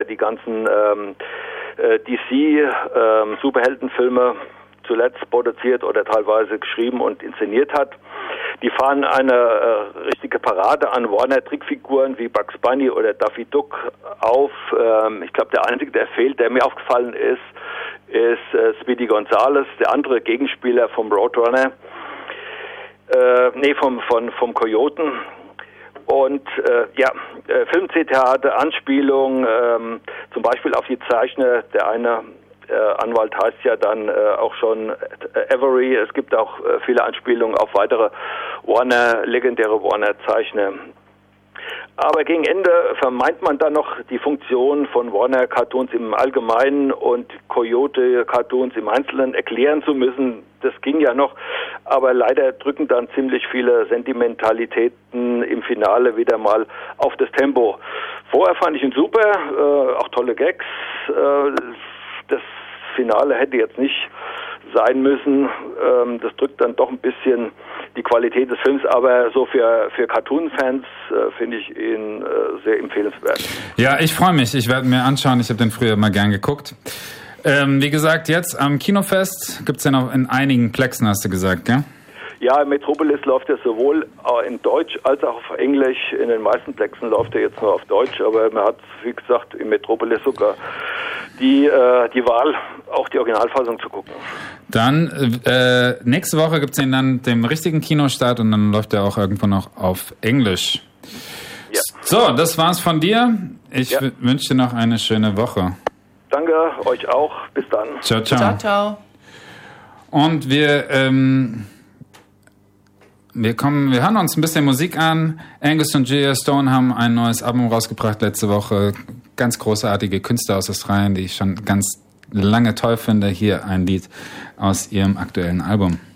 die ganzen DC Superheldenfilme zuletzt produziert oder teilweise geschrieben und inszeniert hat. Die fahren eine richtige Parade an Warner-Trickfiguren wie Bugs Bunny oder Daffy Duck auf. Ich glaube, der einzige, der fehlt, der mir aufgefallen ist Speedy Gonzales, der andere Gegenspieler vom Roadrunner. Vom Coyoten. Und Filmzitate, Anspielung, zum Beispiel auf die Zeichner, der eine Anwalt heißt ja dann auch schon Avery. Es gibt auch viele Anspielungen auf weitere legendäre Warner-Zeichner. Aber gegen Ende vermeint man dann noch die Funktion von Warner-Cartoons im Allgemeinen und Coyote-Cartoons im Einzelnen erklären zu müssen. Das ging ja noch, aber leider drücken dann ziemlich viele Sentimentalitäten im Finale wieder mal auf das Tempo. Vorher fand ich ihn super, auch tolle Gags. Das Finale hätte jetzt nicht sein müssen. Das drückt dann doch ein bisschen die Qualität des Films, aber so für Cartoon-Fans finde ich ihn sehr empfehlenswert. Ja, ich freue mich. Ich werde mir anschauen. Ich habe den früher mal gern geguckt. Wie gesagt, jetzt am Kinofest gibt es den auch in einigen Plexen, hast du gesagt, gell? Ja, Metropolis läuft ja sowohl in Deutsch als auch auf Englisch. In den meisten Plexen läuft er jetzt nur auf Deutsch, aber man hat, wie gesagt, in Metropolis sogar die Wahl, auch die Originalfassung zu gucken. Dann, nächste Woche gibt es dann den richtigen Kinostart und dann läuft er auch irgendwo noch auf Englisch. Ja. So, das war's von dir. Ich wünsche dir noch eine schöne Woche. Danke, euch auch. Bis dann. Ciao, ciao. Ciao, ciao. Und wir hören uns ein bisschen Musik an. Angus und Julia Stone haben ein neues Album rausgebracht letzte Woche. Ganz großartige Künstler aus Australien, die ich schon ganz lange toll finde. Hier ein Lied aus ihrem aktuellen Album.